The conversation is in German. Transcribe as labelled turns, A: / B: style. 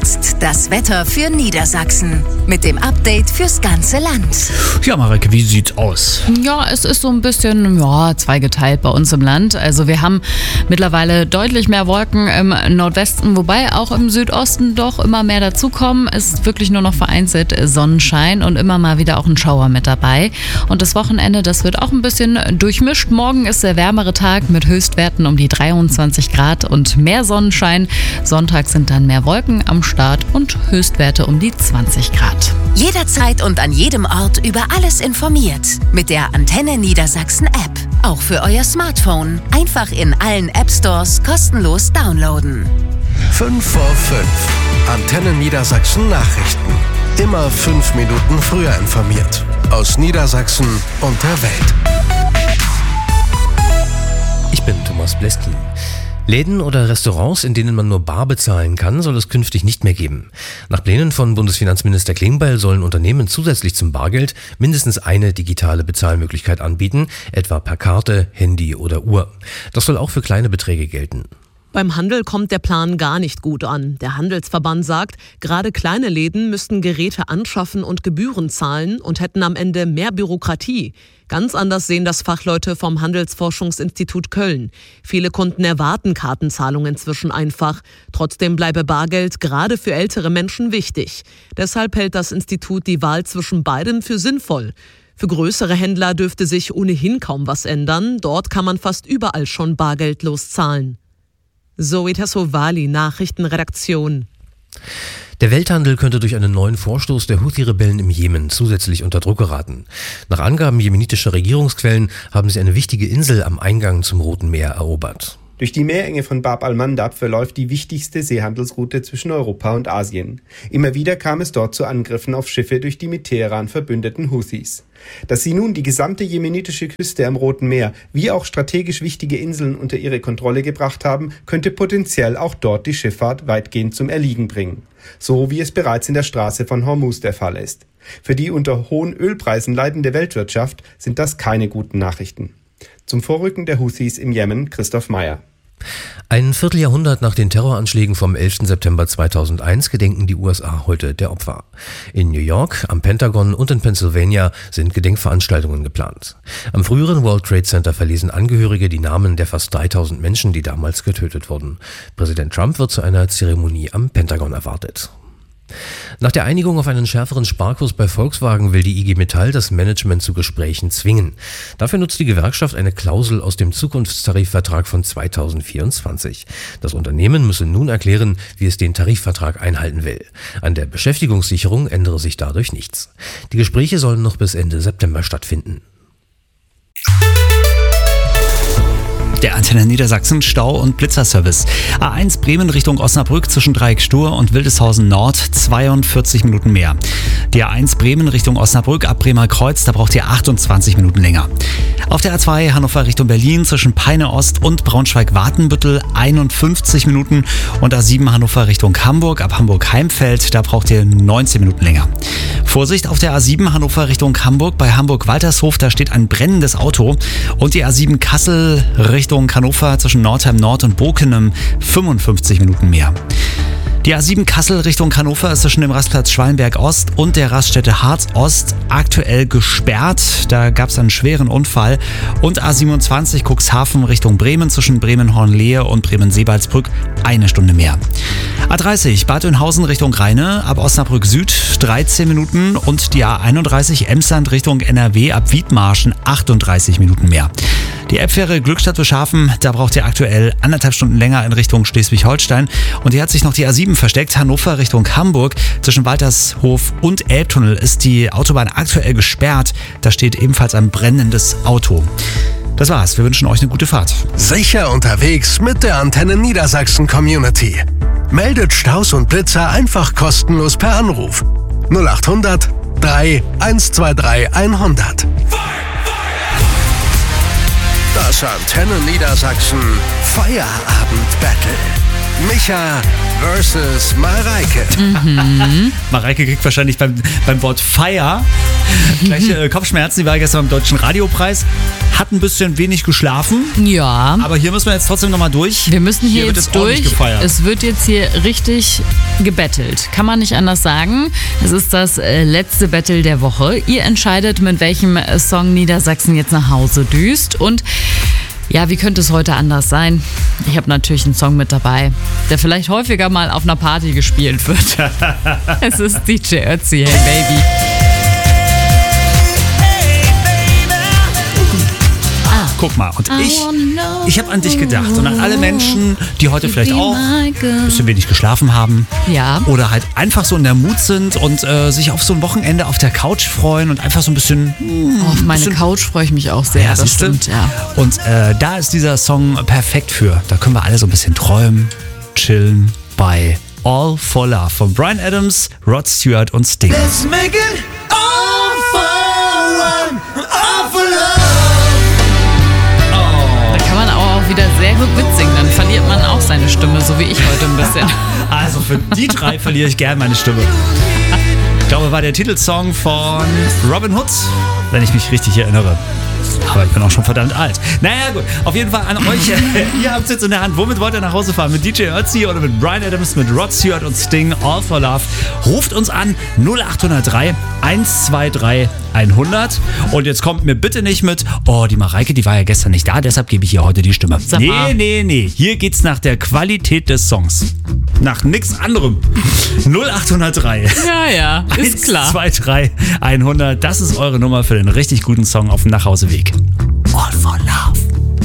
A: jetzt das Wetter für Niedersachsen mit dem Update fürs ganze Land.
B: Ja, Mareike, wie sieht's aus?
C: Ja, es ist so ein bisschen zweigeteilt bei uns im Land. Also wir haben mittlerweile deutlich mehr Wolken im Nordwesten, wobei auch im Südosten doch immer mehr dazukommen. Es ist wirklich nur noch vereinzelt Sonnenschein und immer mal wieder auch ein Schauer mit dabei. Und das Wochenende, das wird auch ein bisschen durchmischt. Morgen ist der wärmere Tag mit Höchstwerten um die 23 Grad und mehr Sonnenschein. Sonntag sind dann mehr Wolken am Start und Höchstwerte um die 20 Grad.
A: Jederzeit und an jedem Ort über alles informiert. Mit der Antenne Niedersachsen App. Auch für euer Smartphone. Einfach in allen App-Stores kostenlos downloaden.
D: 5 vor 5. Antenne Niedersachsen Nachrichten. Immer 5 Minuten früher informiert. Aus Niedersachsen und der Welt.
E: Ich bin Thomas Bleskin. Läden oder Restaurants, in denen man nur bar bezahlen kann, soll es künftig nicht mehr geben. Nach Plänen von Bundesfinanzminister Klingbeil sollen Unternehmen zusätzlich zum Bargeld mindestens eine digitale Bezahlmöglichkeit anbieten, etwa per Karte, Handy oder Uhr. Das soll auch für kleine Beträge gelten.
F: Beim Handel kommt der Plan gar nicht gut an. Der Handelsverband sagt, gerade kleine Läden müssten Geräte anschaffen und Gebühren zahlen und hätten am Ende mehr Bürokratie. Ganz anders sehen das Fachleute vom Handelsforschungsinstitut Köln. Viele Kunden erwarten Kartenzahlungen inzwischen einfach. Trotzdem bleibe Bargeld gerade für ältere Menschen wichtig. Deshalb hält das Institut die Wahl zwischen beidem für sinnvoll. Für größere Händler dürfte sich ohnehin kaum was ändern. Dort kann man fast überall schon bargeldlos zahlen. Zoe Tassovali, Nachrichtenredaktion.
E: Der Welthandel könnte durch einen neuen Vorstoß der Houthi-Rebellen im Jemen zusätzlich unter Druck geraten. Nach Angaben jemenitischer Regierungsquellen haben sie eine wichtige Insel am Eingang zum Roten Meer erobert.
G: Durch die Meerenge von Bab al-Mandab verläuft die wichtigste Seehandelsroute zwischen Europa und Asien. Immer wieder kam es dort zu Angriffen auf Schiffe durch die mit Teheran verbündeten Houthis. Dass sie nun die gesamte jemenitische Küste am Roten Meer wie auch strategisch wichtige Inseln unter ihre Kontrolle gebracht haben, könnte potenziell auch dort die Schifffahrt weitgehend zum Erliegen bringen. So wie es bereits in der Straße von Hormuz der Fall ist. Für die unter hohen Ölpreisen leidende Weltwirtschaft sind das keine guten Nachrichten. Zum Vorrücken der Houthis im Jemen, Christoph Meyer.
E: Ein Vierteljahrhundert nach den Terroranschlägen vom 11. September 2001 gedenken die USA heute der Opfer. In New York, am Pentagon und in Pennsylvania sind Gedenkveranstaltungen geplant. Am früheren World Trade Center verlesen Angehörige die Namen der fast 3000 Menschen, die damals getötet wurden. Präsident Trump wird zu einer Zeremonie am Pentagon erwartet. Nach der Einigung auf einen schärferen Sparkurs bei Volkswagen will die IG Metall das Management zu Gesprächen zwingen. Dafür nutzt die Gewerkschaft eine Klausel aus dem Zukunftstarifvertrag von 2024. Das Unternehmen müsse nun erklären, wie es den Tarifvertrag einhalten will. An der Beschäftigungssicherung ändere sich dadurch nichts. Die Gespräche sollen noch bis Ende September stattfinden.
B: Der Antenne Niedersachsen Stau- und Blitzerservice. A1 Bremen Richtung Osnabrück zwischen Dreieck Stur und Wildeshausen Nord 42 Minuten mehr. Die A1 Bremen Richtung Osnabrück ab Bremer Kreuz, da braucht ihr 28 Minuten länger. Auf der A2 Hannover Richtung Berlin zwischen Peine Ost und Braunschweig-Wartenbüttel 51 Minuten und A7 Hannover Richtung Hamburg ab Hamburg-Heimfeld, da braucht ihr 19 Minuten länger. Vorsicht auf der A7 Hannover Richtung Hamburg bei Hamburg-Waltershof, da steht ein brennendes Auto und die A7 Kassel Richtung Hannover zwischen Nordheim Nord und Bokenem 55 Minuten mehr. Die A7 Kassel Richtung Hannover ist zwischen dem Rastplatz Schwallenberg Ost und der Raststätte Harz Ost aktuell gesperrt. Da gab es einen schweren Unfall. Und A27 Cuxhaven Richtung Bremen zwischen Bremen-Hornlehe und Bremen-Seebaldsbrück 1 Stunde mehr. A30 Bad Oeynhausen Richtung Rheine ab Osnabrück Süd 13 Minuten und die A31 Emsland Richtung NRW ab Wiedmarschen 38 Minuten mehr. Die Elbfähre Glückstadt-Beschafen, da braucht ihr aktuell 1,5 Stunden länger in Richtung Schleswig-Holstein. Und hier hat sich noch die A7 versteckt, Hannover Richtung Hamburg. Zwischen Waltershof und Elbtunnel ist die Autobahn aktuell gesperrt. Da steht ebenfalls ein brennendes Auto. Das war's, wir wünschen euch eine gute Fahrt.
D: Sicher unterwegs mit der Antenne Niedersachsen Community. Meldet Staus und Blitzer einfach kostenlos per Anruf. 0800 3 123 100. Das Antenne Niedersachsen Feierabend-Battle. Micha versus Mareike.
B: Mareike kriegt wahrscheinlich beim Wort Feier Gleich Kopfschmerzen, die war gestern beim Deutschen Radiopreis. Hat ein bisschen wenig geschlafen.
C: Ja.
B: Aber hier müssen wir jetzt trotzdem nochmal durch.
C: Wir müssen hier
B: wird
C: jetzt
B: ordentlich
C: durch.
B: gefeiert.
C: Es wird jetzt hier richtig gebettelt. Kann man nicht anders sagen. Es ist das letzte Battle der Woche. Ihr entscheidet, mit welchem Song Niedersachsen jetzt nach Hause düst. Und ja, wie könnte es heute anders sein? Ich habe natürlich einen Song mit dabei, der vielleicht häufiger mal auf einer Party gespielt wird. Es ist DJ Ötzi, Hey Baby.
B: Guck mal, und ich habe an dich gedacht und an alle Menschen, die heute vielleicht auch ein bisschen wenig geschlafen haben.
C: Ja.
B: Oder halt einfach so in der Mut sind und sich auf so ein Wochenende auf der Couch freuen und einfach so ein bisschen...
C: Auf meine Couch freue ich mich auch sehr,
B: Ja,
C: das
B: siehste?
C: stimmt, ja.
B: Und da ist dieser Song perfekt für. Da können wir alle so ein bisschen träumen, chillen bei All for Love von Bryan Adams, Rod Stewart und Sting.
H: Let's make it all for one, all for love.
C: Da kann man auch wieder sehr gut mitsingen, dann verliert man auch seine Stimme, so wie ich heute ein bisschen.
B: Also für die drei verliere ich gern meine Stimme. Ich glaube, war der Titelsong von Robin Hood, wenn ich mich richtig erinnere. Aber ich bin auch schon verdammt alt. Naja, gut. Auf jeden Fall an euch. Ihr habt es jetzt in der Hand. Womit wollt ihr nach Hause fahren? Mit DJ Ötzi oder mit Bryan Adams, mit Rod Stewart und Sting? All for Love. Ruft uns an 0803 123 100. Und jetzt kommt mir bitte nicht mit, oh, die Mareike, die war ja gestern nicht da, deshalb gebe ich ihr heute die Stimme.
C: Sag mal.
B: Nee. Hier geht's nach der Qualität des Songs. Nach nichts anderem. 0803.
C: Ja, ist klar.
B: 123 100. Das ist eure Nummer für den richtig guten Song auf dem Nachhauseweg. All for Love.